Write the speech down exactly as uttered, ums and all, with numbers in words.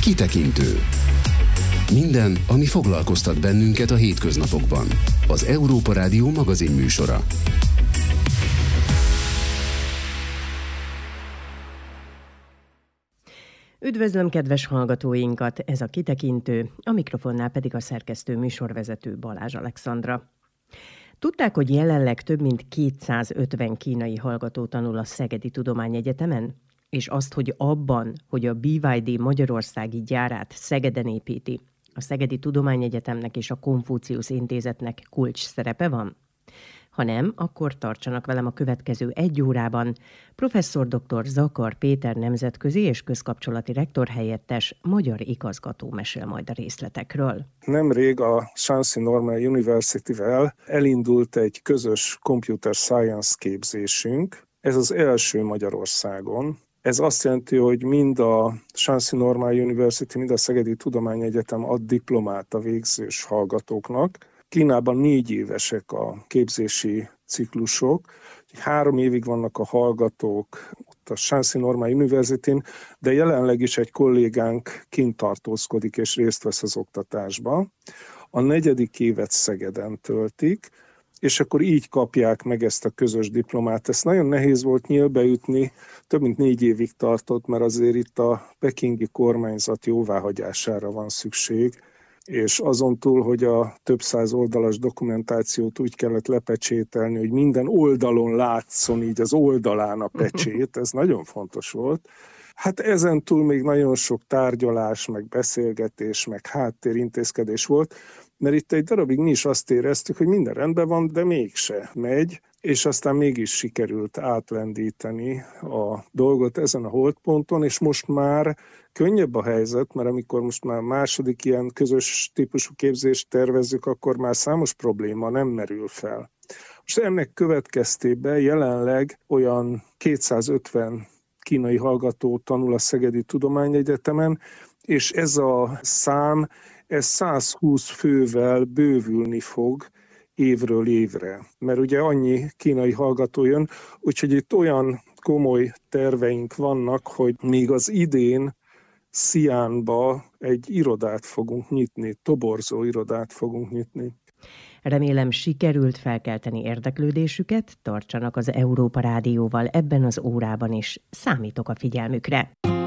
Kitekintő. Minden, ami foglalkoztat bennünket a hétköznapokban. Az Európa Rádió magazin műsora. Üdvözlöm kedves hallgatóinkat, ez a Kitekintő, a mikrofonnál pedig a szerkesztő műsorvezető Balázs Alexandra. Tudták, hogy jelenleg több mint kétszázötven kínai hallgató tanul a Szegedi Tudományegyetemen? És azt, hogy abban, hogy a bé vé dé magyarországi gyárát Szegeden építi, a Szegedi Tudományegyetemnek és a Konfuciusz Intézetnek kulcs szerepe van? Ha nem, akkor tartsanak velem a következő egy órában. Professzor dr. Zakar Péter nemzetközi és közkapcsolati rektor helyettes, magyar igazgató mesél majd a részletekről. Nemrég a Shanxi Normal University-vel elindult egy közös computer science képzésünk. Ez az első Magyarországon. Ez azt jelenti, hogy mind a Shanxi Normal University, mind a Szegedi Tudományegyetem ad diplomát a végzős hallgatóknak. Kínában négy évesek a képzési ciklusok, három évig vannak a hallgatók ott a Shanxi Normal Universityn, de jelenleg is egy kollégánk kint tartózkodik és részt vesz az oktatásban. A negyedik évet Szegeden töltik, és akkor így kapják meg ezt a közös diplomát. Ez nagyon nehéz volt nyílbeütni, több mint négy évig tartott, mert azért itt a pekingi kormányzat jóváhagyására van szükség, és azon túl, hogy a több száz oldalas dokumentációt úgy kellett lepecsételni, hogy minden oldalon látszon így az oldalán a pecsét, ez nagyon fontos volt. Hát ezen túl még nagyon sok tárgyalás, meg beszélgetés, meg háttérintézkedés volt, mert itt egy darabig mi is azt éreztük, hogy minden rendben van, de mégse megy, és aztán mégis sikerült átlendíteni a dolgot ezen a holdponton, és most már könnyebb a helyzet, mert amikor most már második ilyen közös típusú képzést tervezzük, akkor már számos probléma nem merül fel. Most ennek következtében jelenleg olyan kétszázötven kínai hallgató tanul a Szegedi Tudományegyetemen, és ez a szám, ez százhúsz fővel bővülni fog évről évre, mert ugye annyi kínai hallgató jön, úgyhogy itt olyan komoly terveink vannak, hogy még az idén Sziánba egy irodát fogunk nyitni, toborzó irodát fogunk nyitni. Remélem sikerült felkelteni érdeklődésüket, tartsanak az Európa Rádióval ebben az órában is, számítok a figyelmükre.